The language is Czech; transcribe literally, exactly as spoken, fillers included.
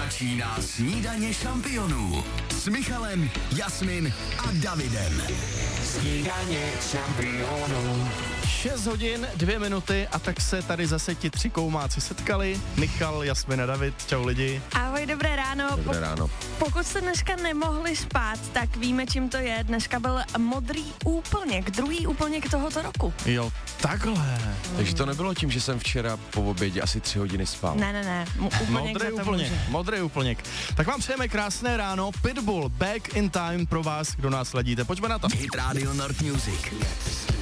Začíná snídaně šampionů s Michalem, Jasmin a Davidem. Snídaně šampionů. šest hodin, dvě minuty a tak se tady zase ti tři koumáci setkali. Michal, Jasmin a David, čau lidi. Ahoj, dobré ráno. Dobré ráno. Pokud jste dneska nemohli spát, tak víme, čím to je. Dneska byl modrý úplněk, druhý úplněk tohoto roku. Jo, takhle. Takže to nebylo tím, že jsem včera po obědě asi tři hodiny spal. Ne, ne, ne, M- úplněk Modrý za to úplněk, může. modrý úplněk. Tak vám přejeme krásné ráno. Pitbull, Back in Time pro vás, kdo nás sledíte. Pojďme na to. Hit Radio Nord Music.